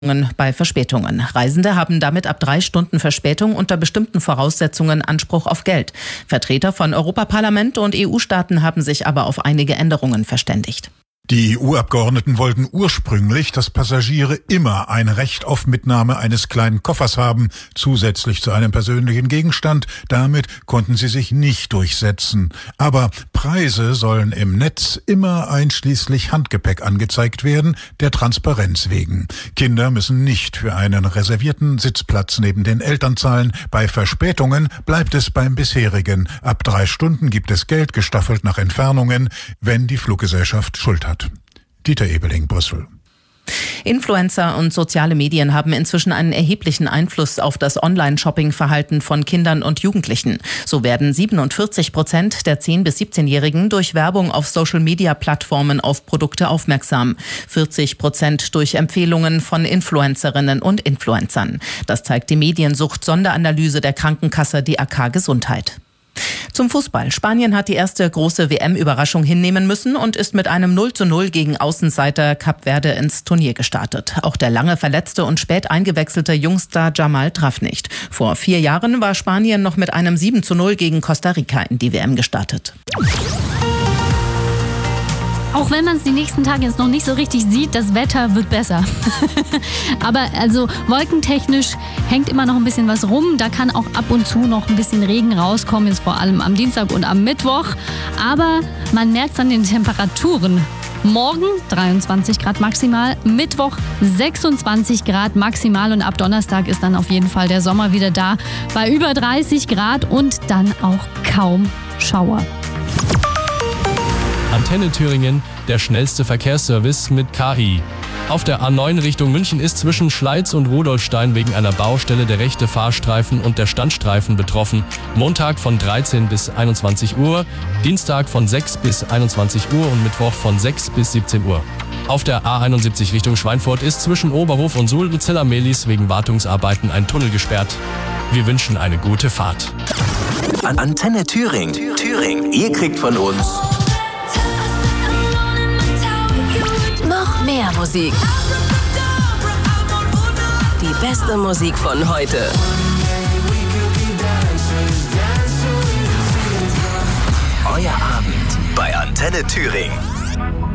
bei Verspätungen. Reisende haben damit ab 3 Stunden Verspätung unter bestimmten Voraussetzungen Anspruch auf Geld. Vertreter von Europaparlament und EU-Staaten haben sich aber auf einige Änderungen verständigt. Die EU-Abgeordneten wollten ursprünglich, dass Passagiere immer ein Recht auf Mitnahme eines kleinen Koffers haben, zusätzlich zu einem persönlichen Gegenstand. Damit konnten sie sich nicht durchsetzen. Aber Preise sollen im Netz immer einschließlich Handgepäck angezeigt werden, der Transparenz wegen. Kinder müssen nicht für einen reservierten Sitzplatz neben den Eltern zahlen. Bei Verspätungen bleibt es beim bisherigen. Ab 3 Stunden gibt es Geld, gestaffelt nach Entfernungen, wenn die Fluggesellschaft Schuld hat. Dieter Ebeling, Brüssel. Influencer und soziale Medien haben inzwischen einen erheblichen Einfluss auf das Online-Shopping-Verhalten von Kindern und Jugendlichen. So werden 47% der 10- bis 17-Jährigen durch Werbung auf Social-Media-Plattformen auf Produkte aufmerksam. 40% durch Empfehlungen von Influencerinnen und Influencern. Das zeigt die Mediensucht-Sonderanalyse der Krankenkasse DAK Gesundheit. Zum Fußball. Spanien hat die erste große WM-Überraschung hinnehmen müssen und ist mit einem 0:0 gegen Außenseiter Kap Verde ins Turnier gestartet. Auch der lange verletzte und spät eingewechselte Jungstar Jamal traf nicht. Vor 4 Jahren war Spanien noch mit einem 7:0 gegen Costa Rica in die WM gestartet. Auch wenn man es die nächsten Tage jetzt noch nicht so richtig sieht, das Wetter wird besser. Aber also wolkentechnisch hängt immer noch ein bisschen was rum. Da kann auch ab und zu noch ein bisschen Regen rauskommen, jetzt vor allem am Dienstag und am Mittwoch. Aber man merkt es an den Temperaturen. Morgen 23 Grad maximal, Mittwoch 26 Grad maximal und ab Donnerstag ist dann auf jeden Fall der Sommer wieder da bei über 30 Grad und dann auch kaum Schauer. Antenne Thüringen, der schnellste Verkehrsservice mit KI. Auf der A9 Richtung München ist zwischen Schleiz und Rudolfstein wegen einer Baustelle der rechte Fahrstreifen und der Standstreifen betroffen. Montag von 13 bis 21 Uhr, Dienstag von 6 bis 21 Uhr und Mittwoch von 6 bis 17 Uhr. Auf der A71 Richtung Schweinfurt ist zwischen Oberhof und Sulzella-Mehlis wegen Wartungsarbeiten ein Tunnel gesperrt. Wir wünschen eine gute Fahrt. Antenne Thüringen. Ihr kriegt von uns noch mehr Musik. Die beste Musik von heute. Euer Abend bei Antenne Thüringen.